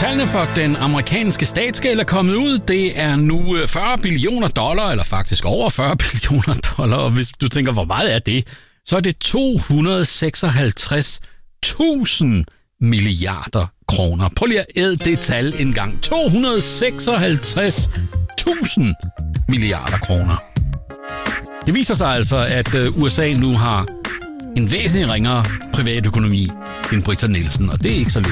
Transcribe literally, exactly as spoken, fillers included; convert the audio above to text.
Tallene for den amerikanske statsgæld er kommet ud. Det er nu fyrre billioner dollar, eller faktisk over fyrre billioner dollar. Og hvis du tænker, hvor meget er det, så er det to hundrede og seksoghalvtreds tusind milliarder kroner. Prøv lige at æde det tal en gang. to hundrede og seksoghalvtreds tusind milliarder kroner. Det viser sig altså, at U S A nu har en væsentlig ringere privatøkonomi end Britta Nielsen, og det er ikke så lidt.